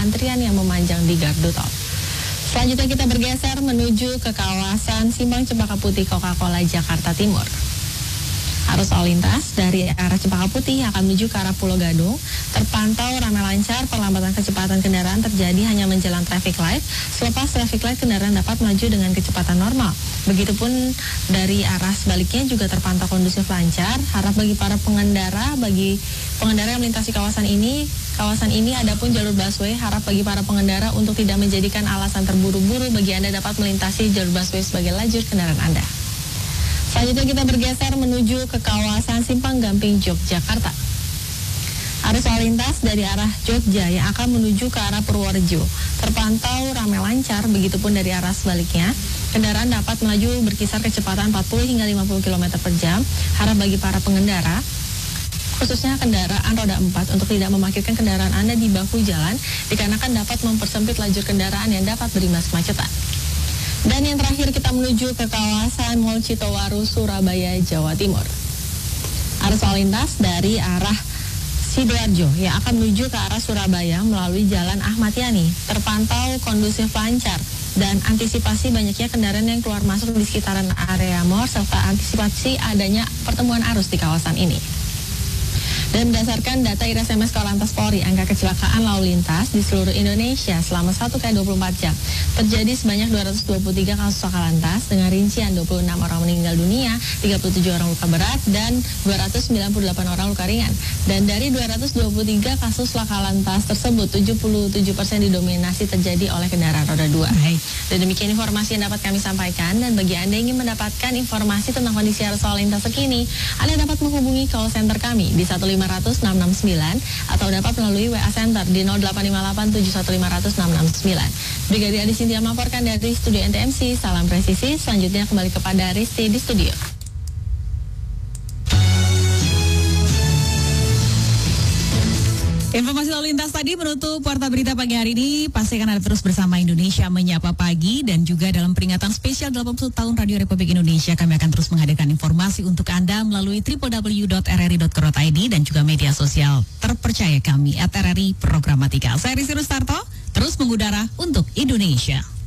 antrian yang memanjang di gardu tol. Selanjutnya kita bergeser menuju ke kawasan Simpang Cempaka Putih Coca-Cola Jakarta Timur. Arus lalu lintas dari arah Cempaka Putih akan menuju ke arah Pulau Gadung terpantau ramai lancar. Perlambatan kecepatan kendaraan terjadi hanya menjelang traffic light. Selepas traffic light, kendaraan dapat melaju dengan kecepatan normal. Begitupun dari arah sebaliknya juga terpantau kondusif lancar. Harap bagi pengendara yang melintasi kawasan ini adapun jalur busway, harap bagi para pengendara untuk tidak menjadikan alasan terburu-buru bagi Anda dapat melintasi jalur busway sebagai lajur kendaraan Anda. Selanjutnya kita bergeser menuju ke kawasan Simpang Gamping, Yogyakarta. Arus lalu lintas dari arah Jogja yang akan menuju ke arah Purworejo terpantau ramai lancar, begitupun dari arah sebaliknya. Kendaraan dapat melaju berkisar kecepatan 40 hingga 50 km per jam. Harap bagi para pengendara, khususnya kendaraan roda 4, untuk tidak memarkirkan kendaraan Anda di bahu jalan, dikarenakan dapat mempersempit lajur kendaraan yang dapat berimbas kemacetan. Dan yang terakhir kita menuju ke kawasan Mall Citowaru, Surabaya, Jawa Timur. Arus lalu lintas dari arah Sidoarjo yang akan menuju ke arah Surabaya melalui Jalan Ahmad Yani terpantau kondusif lancar dan antisipasi banyaknya kendaraan yang keluar masuk di sekitaran area mall serta antisipasi adanya pertemuan arus di kawasan ini. Dan berdasarkan data IRSMS Korlantas Polri, angka kecelakaan lalu lintas di seluruh Indonesia selama 1x24 jam terjadi sebanyak 223 kasus laka lantas dengan rincian 26 orang meninggal dunia, 37 orang luka berat, dan 298 orang luka ringan. Dan dari 223 kasus laka lantas tersebut, 77% didominasi terjadi oleh kendaraan roda 2. Baik. Dan demikian informasi yang dapat kami sampaikan. Dan bagi Anda yang ingin mendapatkan informasi tentang kondisi arus lalu lintas terkini, Anda dapat menghubungi call center kami di 1500669 atau dapat melalui WA Center di 085871500669. Brigadir Adi Sintia melaporkan dari Studio NTMC. Salam presisi. Selanjutnya kembali kepada Risti di studio. Informasi lalu lintas tadi menutup Warta Berita pagi hari ini. Pastikan Anda terus bersama Indonesia Menyapa Pagi, dan juga dalam peringatan spesial 80 tahun Radio Republik Indonesia, kami akan terus menghadirkan informasi untuk Anda melalui www.rri.co.id dan juga media sosial terpercaya kami @RRI Programatika. Saya Rizky Rustarto, terus mengudara untuk Indonesia.